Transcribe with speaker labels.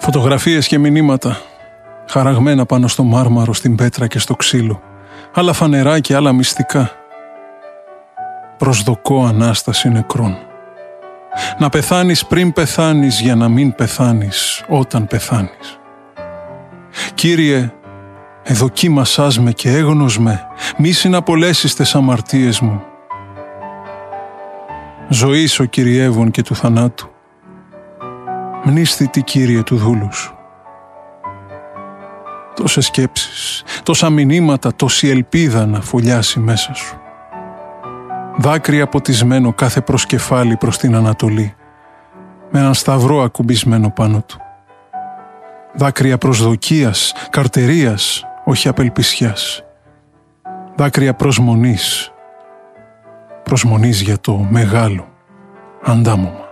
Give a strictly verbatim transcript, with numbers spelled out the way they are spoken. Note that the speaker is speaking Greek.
Speaker 1: Φωτογραφίες και μηνύματα, χαραγμένα πάνω στο μάρμαρο, στην πέτρα και στο ξύλο. Άλλα φανερά και άλλα μυστικά. Προσδοκώ Ανάσταση νεκρών. Να πεθάνεις πριν πεθάνεις για να μην πεθάνεις όταν πεθάνεις. Κύριε, εδοκίμασάς με και έγνος με, μη συναπολέσεις τες αμαρτίες μου. Ζωής ο Κυριεύων και του θανάτου. Μνήσθητη, Κύριε, του δούλου σου. Τόσες σκέψεις, τόσα μηνύματα, τόση ελπίδα να φωλιάσει μέσα σου. Δάκρυ αποτισμένο κάθε προσκεφάλι προς την Ανατολή, με έναν σταυρό ακουμπισμένο πάνω του. Δάκρυα προσδοκίας, καρτερίας, όχι απελπισιάς. Δάκρυα προσμονής, προσμονής για το μεγάλο αντάμωμα.